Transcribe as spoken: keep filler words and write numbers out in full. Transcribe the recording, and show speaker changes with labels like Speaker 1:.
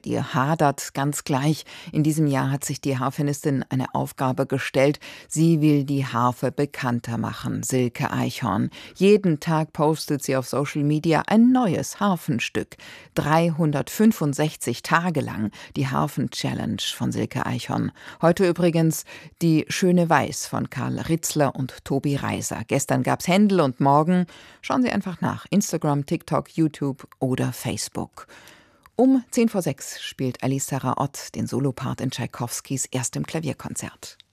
Speaker 1: die hadert ganz gleich. In diesem Jahr hat sich die Harfenistin eine Aufgabe gestellt. Sie will die Harfe bekannter machen, Silke Eichhorn. Jeden Tag postet sie auf Social Media ein neues Harfenstück. dreihundertfünfundsechzig Tage lang die Harfen-Challenge von Silke Eichhorn. Heute übrigens die Schöne Weiß von Karl Ritzler und Tobi Reiser. Gestern gab's Händel und morgen schauen Sie einfach nach. Instagram, TikTok, YouTube oder Facebook. Um zehn vor sechs spielt Alice Sarah Ott den Solopart in Tschaikowskis erstem Klavierkonzert.